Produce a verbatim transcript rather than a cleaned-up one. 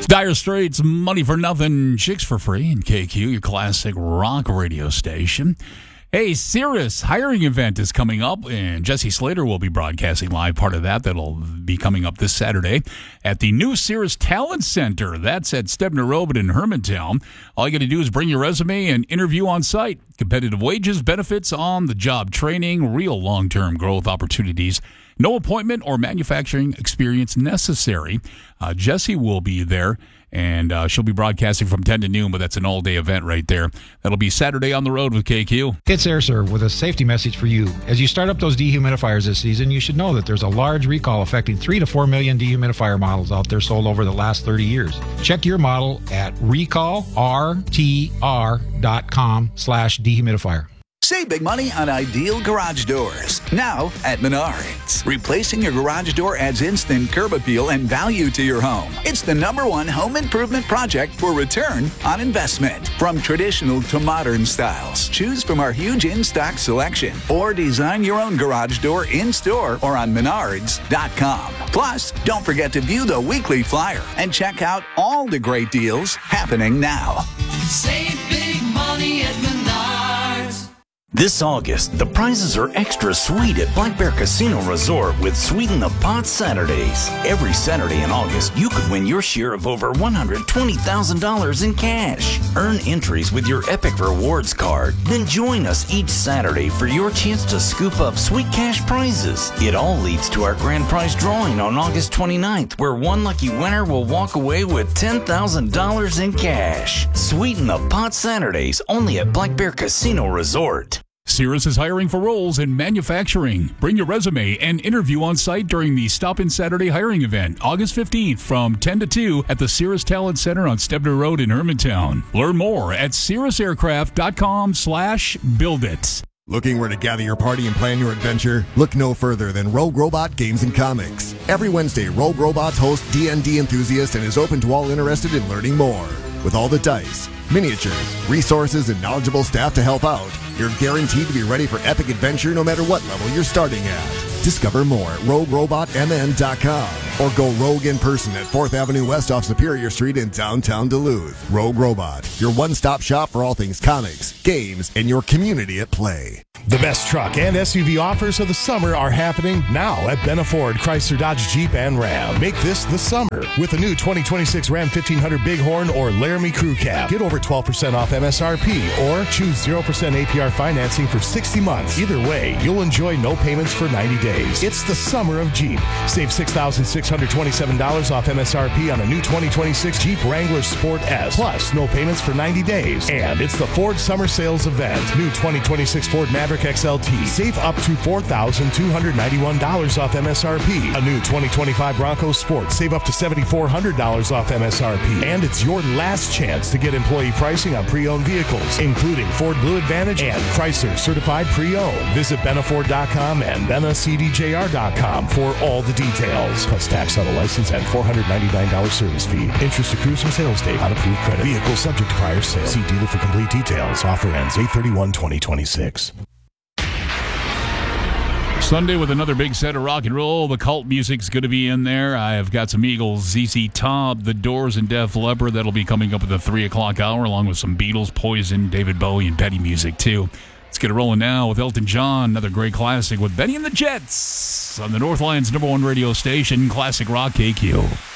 Dire Straits, Money for Nothing, Chicks for Free, and K Q, your classic rock radio station. Hey, Cirrus hiring event is coming up, and Jesse Slater will be broadcasting live part of that. That'll be coming up this Saturday at the new Cirrus Talent Center. That's at Stebner Road in Hermantown. All you got to do is bring your resume and interview on site. Competitive wages, benefits on the job training, real long-term growth opportunities. No appointment or manufacturing experience necessary. Uh, Jesse will be there, and uh, she'll be broadcasting from ten to noon, but that's an all-day event right there. That'll be Saturday on the road with K Q. It's AirServe with a safety message for you. As you start up those dehumidifiers this season, you should know that there's a large recall affecting three to four million dehumidifier models out there sold over the last thirty years. Check your model at recall r t r dot com slash dehumidifier. Save big money on Ideal Garage Doors. Now at Menards. Replacing your garage door adds instant curb appeal and value to your home. It's the number one home improvement project for return on investment. From traditional to modern styles, choose from our huge in-stock selection or design your own garage door in-store or on menards dot com. Plus, don't forget to view the weekly flyer and check out all the great deals happening now. Save big money at Menards. This August, the prizes are extra sweet at Black Bear Casino Resort with Sweeten the Pot Saturdays. Every Saturday in August, you could win your share of over one hundred twenty thousand dollars in cash. Earn entries with your Epic Rewards card. Then join us each Saturday for your chance to scoop up sweet cash prizes. It all leads to our grand prize drawing on August twenty-ninth, where one lucky winner will walk away with ten thousand dollars in cash. Sweeten the Pot Saturdays only at Black Bear Casino Resort. Cirrus is hiring for roles in manufacturing. Bring your resume and interview on site during the Stop In Saturday hiring event, August fifteenth from ten to two at the Cirrus Talent Center on Stebner Road in Hermantown. Learn more at cirrus aircraft dot com slash build it. Looking where to gather your party and plan your adventure? Look no further than Rogue Robot Games and Comics. Every Wednesday, Rogue Robots hosts D and D enthusiasts and is open to all interested in learning more. With all the dice, miniatures, resources, and knowledgeable staff to help out, you're guaranteed to be ready for epic adventure no matter what level you're starting at. Discover more at rogue robot m n dot com or go rogue in person at fourth Avenue West off Superior Street in downtown Duluth. Rogue Robot, your one-stop shop for all things comics, games, and your community at play. The best truck and S U V offers of the summer are happening now at Benna Ford, Chrysler, Dodge, Jeep, and Ram. Make this the summer with a new twenty twenty-six Ram fifteen hundred Bighorn or Laramie Crew Cab. Get over twelve percent off M S R P or choose zero percent A P R financing for sixty months. Either way, you'll enjoy no payments for ninety days. It's the summer of Jeep. Save six thousand six hundred twenty-seven dollars off M S R P on a new twenty twenty-six Jeep Wrangler Sport S. Plus, no payments for ninety days. And it's the Ford Summer Sales Event. New twenty twenty-six Ford Maverick X L T. Save up to four thousand two hundred ninety-one dollars off M S R P. A new twenty twenty-five Bronco Sport. Save up to seven thousand four hundred dollars off M S R P. And it's your last chance to get employee pricing on pre-owned vehicles, including Ford Blue Advantage and Chrysler Certified Pre-Owned. Visit benna ford dot com and benna c d j r dot com for all the details. Plus tax on a license and four hundred ninety-nine dollars service fee. Interest accrues from sales date on approved credit. Vehicle subject to prior sale. See dealer for complete details. Offer ends eight thirty-one twenty twenty-six. Sunday with another big set of rock and roll. The cult music's going to be in there. I've got some Eagles, Z Z Top, The Doors, and Def Leppard. That'll be coming up at the three o'clock hour, along with some Beatles, Poison, David Bowie, and Petty music, too. Let's get it rolling now with Elton John, another great classic with Benny and the Jets on the Northland's number one radio station, Classic Rock K Q.